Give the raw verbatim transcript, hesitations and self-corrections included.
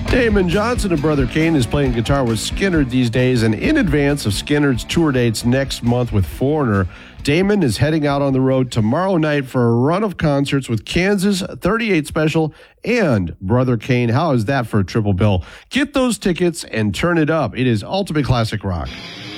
Damon Johnson of Brother Kane is playing guitar with Skynyrd these days, and in advance of Skynyrd's tour dates next month with Foreigner, Damon is heading out on the road tomorrow night for a run of concerts with Kansas, thirty-eight Special, and Brother Kane. How is that for a triple bill? Get those tickets and turn it up. It is Ultimate Classic Rock.